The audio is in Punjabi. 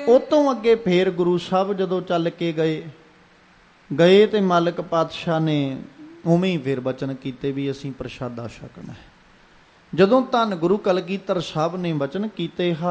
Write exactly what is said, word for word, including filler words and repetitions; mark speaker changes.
Speaker 1: ਉਹ ਤੋਂ ਅੱਗੇ ਫੇਰ ਗੁਰੂ ਸਾਹਿਬ ਜਦੋਂ ਚੱਲ ਕੇ ਗਏ ਗਏ ਤੇ ਮਾਲਕ ਪਾਤਸ਼ਾਹ ਨੇ ਉਵੇਂ ਹੀ ਫਿਰ ਬਚਨ ਕੀਤੇ ਵੀ ਅਸੀਂ ਪ੍ਰਸ਼ਾਦਾ ਛਕਣਾ ਹੈ। ਜਦੋਂ ਧੰਨ ਗੁਰੂ ਕਲਗੀਧਰ ਸਾਹਿਬ ਨੇ ਬਚਨ ਕੀਤੇ